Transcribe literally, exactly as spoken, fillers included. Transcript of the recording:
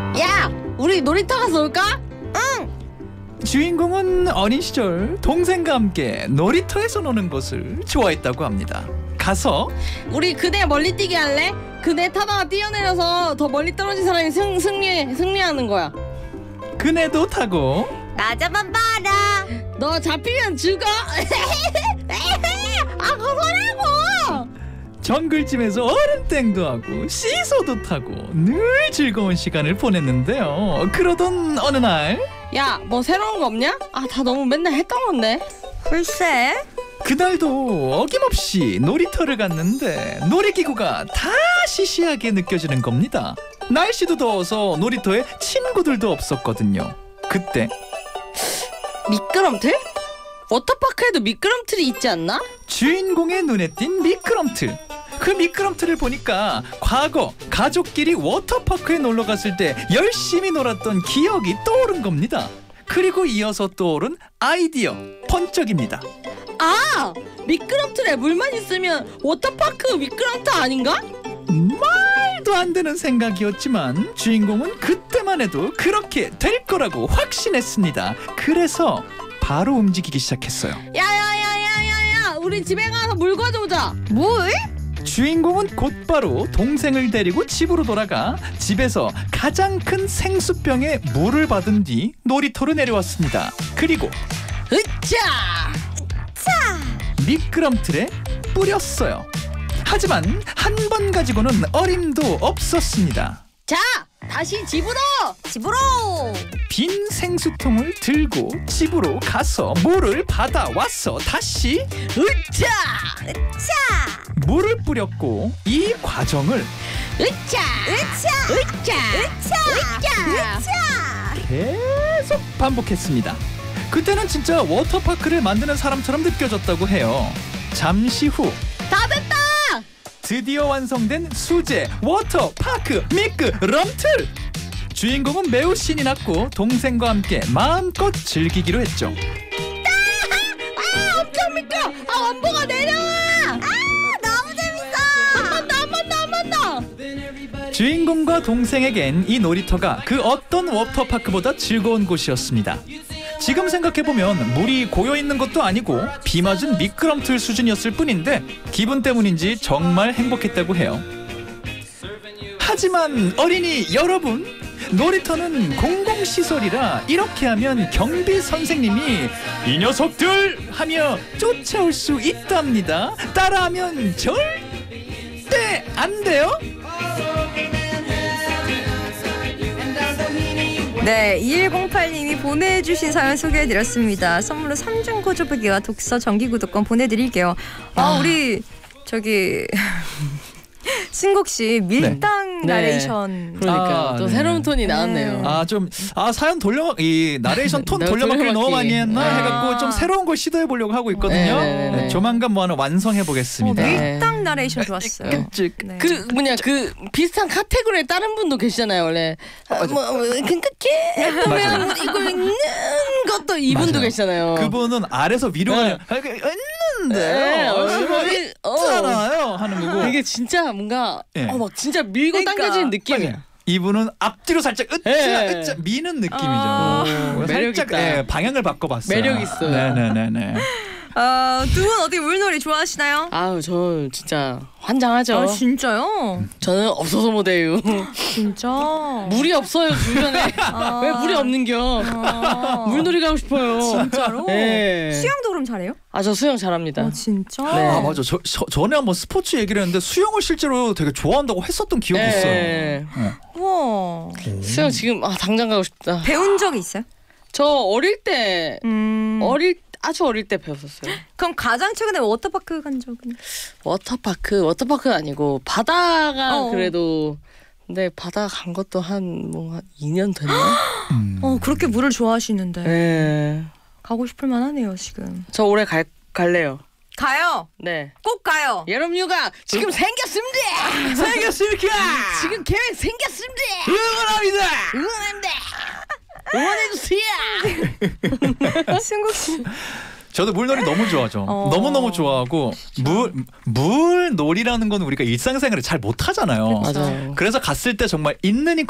야, 우리 놀이터 가서 놀까? 주인공은 어린 시절 동생과 함께 놀이터에서 노는 것을 좋아했다고 합니다. 가서 우리 그네 멀리 뛰기 할래? 그네 타다가 뛰어내려서 더 멀리 떨어진 사람이 승, 승리, 승리하는 거야. 그네도 타고 나자만 봐라. 너 잡히면 죽어. 아, 그거라고. 정글짐에서 얼음땡도 하고 시소도 타고 늘 즐거운 시간을 보냈는데요. 그러던 어느 날 야, 뭐 새로운 거 없냐? 아, 다 너무 맨날 했던 건데. 글쎄. 그날도 어김없이 놀이터를 갔는데 놀이기구가 다 시시하게 느껴지는 겁니다. 날씨도 더워서 놀이터에 친구들도 없었거든요. 그때 미끄럼틀? 워터파크에도 미끄럼틀이 있지 않나? 주인공의 눈에 띈 미끄럼틀. 그 미끄럼틀을 보니까 과거 가족끼리 워터파크에 놀러 갔을 때 열심히 놀았던 기억이 떠오른 겁니다. 그리고 이어서 떠오른 아이디어 번쩍입니다. 아! 미끄럼틀에 물만 있으면 워터파크 미끄럼틀 아닌가? 말도 안 되는 생각이었지만 주인공은 그때만 해도 그렇게 될 거라고 확신했습니다. 그래서 바로 움직이기 시작했어요. 야야야야야야, 우리 집에 가서 물 가져오자. 뭘? 주인공은 곧바로 동생을 데리고 집으로 돌아가 집에서 가장 큰 생수병에 물을 받은 뒤 놀이터로 내려왔습니다. 그리고 으쌰! 미끄럼틀에 뿌렸어요. 하지만 한 번 가지고는 어림도 없었습니다. 자, 다시 집으로! 집으로. 빈 생수통을 들고 집으로 가서 물을 받아와서 다시 으쌰! 차. 물을 뿌렸고 이 과정을 으쌰! 으차. 으쌰! 으차. 으쌰! 계속 반복했습니다. 그때는 진짜 워터파크를 만드는 사람처럼 느껴졌다고 해요. 잠시 후 다 됐다! 드디어 완성된 수제 워터파크 미끄럼틀! 주인공은 매우 신이 났고 동생과 함께 마음껏 즐기기로 했죠. 아, 엄청 미끄러! 아, 원보가 내려와! 아, 너무 재밌어. 한 번 더, 한 번 더, 한 번 더! 주인공과 동생에겐 이 놀이터가 그 어떤 워터파크보다 즐거운 곳이었습니다. 지금 생각해보면 물이 고여있는 것도 아니고 비 맞은 미끄럼틀 수준이었을 뿐인데 기분 때문인지 정말 행복했다고 해요. 하지만 어린이 여러분, 놀이터는 공공시설이라 이렇게 하면 경비 선생님이 이 녀석들 하며 쫓아올 수 있답니다. 따라하면 절대 안 돼요. 네, 이일공팔 님이 보내주신 사연 소개해드렸습니다. 선물로 삼중 고조배기와 독서 정기구독권 보내드릴게요. 아, 아. 우리 저기 승국 씨 밀당 네. 나레이션. 그러니까 아, 또 네. 새로운 톤이 나왔네요. 아 좀 아 사연 돌려 이 나레이션 톤 네, 돌려막기를 돌려막기. 너무 많이 했나 네. 해갖고 좀 새로운 걸 시도해 보려고 하고 있거든요. 네, 네, 네. 네, 조만간 뭐 하나 완성해 어, 보겠습니다. 네. 밀당 나레이션 좋았어요. 즉 네. 그 뭐냐 그 비슷한 카테고리에 다른 분도 계시잖아요 원래. 아, 뭐 그렇게 맞아요. 보면 이거 있는 것도 이분도 맞아요. 계시잖아요. 그분은 아래서 위로 네. 가요. 있는데 네, 어, 어, 있잖아요 하는 거고. 이게 진짜 뭔가 네. 어, 막 진짜 밀고 그러니까. 당겨지는 느낌이야. 맞아요. 이분은 앞뒤로 살짝 으쌰 네. 으쌰 미는 느낌이죠. 아. 오, 매력 살짝 있다. 예, 방향을 바꿔봤어요. 매력 있어요. 네네네네. 어, 두 분 어떻게 물놀이 좋아하시나요? 아우 저 진짜 환장하죠. 아, 진짜요? 저는 없어서 못해요. 진짜. 물이 없어요 주변에. 아. 왜 물이 없는겨? 아. 물놀이 가고 싶어요. 진짜로? 네. 수영도 그럼 잘해요? 아 저 수영 잘합니다. 어, 진짜? 네. 아 맞아. 저, 저 전에 한번 스포츠 얘기를 했는데 수영을 실제로 되게 좋아한다고 했었던 기억이 네. 있어요. 어. 우와. 수영 지금 아 당장 가고 싶다. 배운 적이 있어요? 저 어릴 때 음. 어릴 아주 어릴 때 배웠었어요. 그럼 가장 최근에 워터파크 간 적은? 워터파크 워터파크는 아니고 바다가 어. 그래도 근데 바다 간 것도 한 뭐 한 이 년 됐나? 음. 어, 그렇게 물을 좋아하시는데 네. 가고 싶을 만하네요 지금. 저 올해 갈 갈래요. 가요. 네. 꼭 가요. 여름휴가 지금 생겼습니다. 생겼습니까? 지금 계획 생겼습니다. 응원합니다. 응원합니다. 응원해주세요. 승국 씨. 저도 물놀이 너무 좋아하죠. 어. 너무너무 좋아하고 물, 물놀이라는 건 우리가 일상생활에 잘 못하잖아요. 맞아요. 그래서 갔을 때 정말 있는